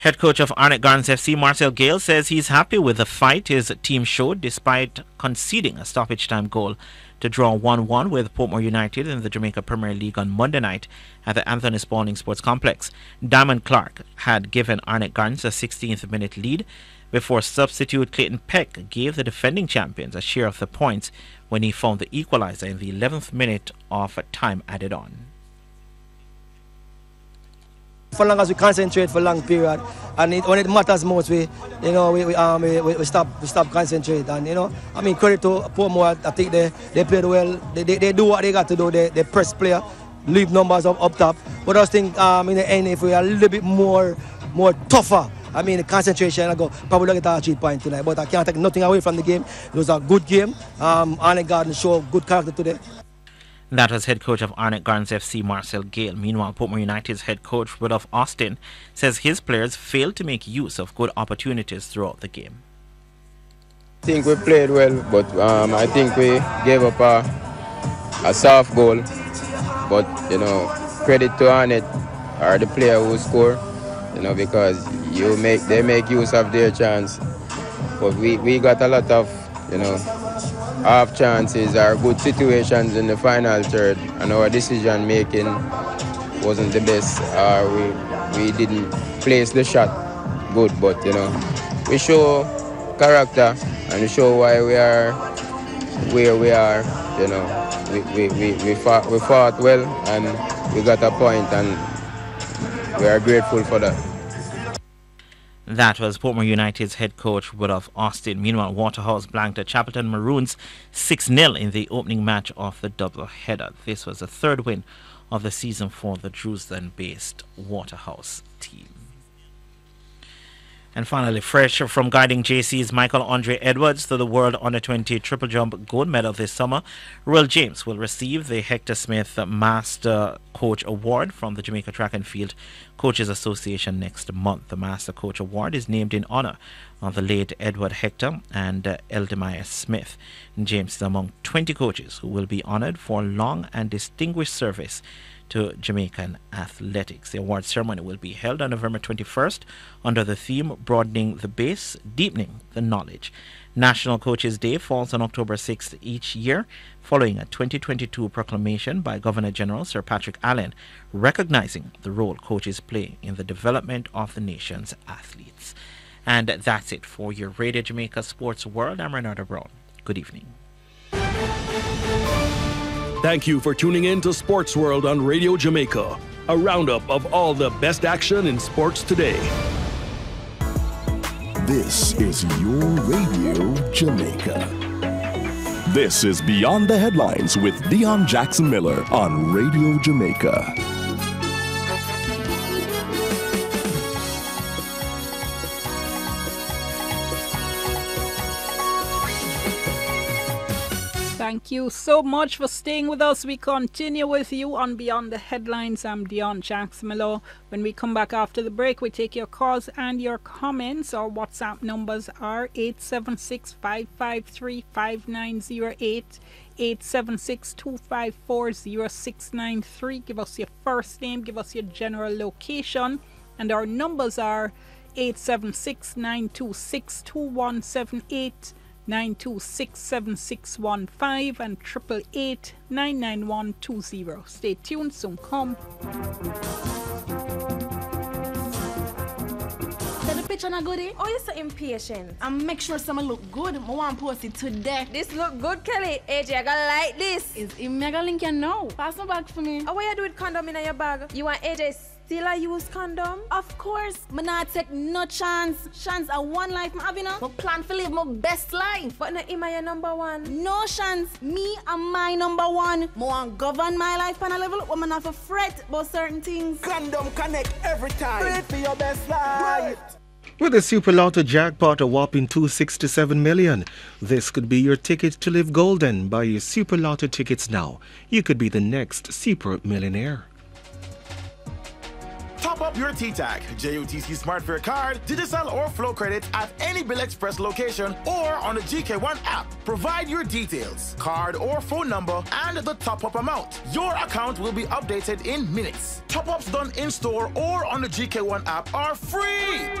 Head coach of Arnett Gardens FC, Marcel Gale, says he's happy with the fight his team showed despite conceding a stoppage time goal to draw 1-1 with Portmore United in the Jamaica Premier League on Monday night at the Anthony Spalding Sports Complex. Diamond Clark had given Arnett Gardens a 16th minute lead before substitute Clayton Peck gave the defending champions a share of the points when he found the equalizer in the 11th minute of time added on. For long as we concentrate for a long period, and when it matters most, we stop concentrate. And credit to Portmore. I think they played well. They do what they got to do. They press player, leave numbers up top. But I just think in the end, if we are a little bit more tougher, the concentration, I go probably get a 3 point tonight. But I can't take nothing away from the game. It was a good game. Arnett Gardens showed good character today. That was head coach of Arnett Gardens FC, Marcel Gale. Meanwhile, Portmore United's head coach, Rudolph Austin, says his players failed to make use of good opportunities throughout the game. I think we played well, but I think we gave up a soft goal. But, credit to Arnett or the player who scored, because they make use of their chance. But we got a lot of, half chances or good situations in the final third, and our decision making wasn't the best. We didn't place the shot good, but we show character and we show why we are where we are. We fought well and we got a point, and we are grateful for that. That was Portmore United's head coach, Rudolph Austin. Meanwhile, Waterhouse blanked the Chapelton Maroons 6-0 in the opening match of the doubleheader. This was the third win of the season for the Drewsdale-based Waterhouse team. And finally, fresh from guiding JC's Michael Andre Edwards to the World Under-20 Triple Jump Gold Medal this summer, Will James will receive the Hector Smith Master Coach Award from the Jamaica Track and Field Coaches Association next month. The Master Coach Award is named in honor of the late Edward Hector and Eldemire Smith. James is among 20 coaches who will be honored for long and distinguished service to Jamaican athletics. The award ceremony will be held on November 21st under the theme Broadening the Base, Deepening the Knowledge. National Coaches Day falls on October 6th each year, following a 2022 proclamation by Governor General Sir Patrick Allen recognizing the role coaches play in the development of the nation's athletes. And that's it for your Radio Jamaica Sports World. I'm Renata Brown. Good evening. Thank you for tuning in to Sports World on Radio Jamaica, a roundup of all the best action in sports today. This is your Radio Jamaica. This is Beyond the Headlines with Dion Jackson Miller on Radio Jamaica. Thank you so much for staying with us. We continue with you on Beyond the Headlines. I'm Dion Jackson Miller. When we come back after the break, we take your calls and your comments. Our WhatsApp numbers are 876-553-5908, 876-254-0693. Give us your first name, give us your general location, and our numbers are 876-926-2178, 926-7615 and 888-99120. Stay tuned, soon come. The picture not good, eh? Oh, you're so impatient. And make sure someone look good. I want to post it today. This look good, Kelly. AJ, I gotta like this. Is it Mega Lincoln now? Pass my bag for me. Oh, what you do with condom in your bag? You want AJ still a use condom? Of course. Me not take no chance. Chance a one life me having. I plan to live my best life. But not him your number one. No chance. Me and my number one. I want govern my life on a level where I have to fret about certain things. Condom connect every time. Play it for your best life. With the Super Lotto jackpot a whopping 267 million, this could be your ticket to live golden. Buy your Super Lotto tickets now. You could be the next super millionaire. Top up your T-Tag, JUTC SmartFare card, Digicel or Flow Credit at any Bill Express location or on the GK1 app. Provide your details, card or phone number, and the top-up amount. Your account will be updated in minutes. Top-ups done in-store or on the GK1 app are free.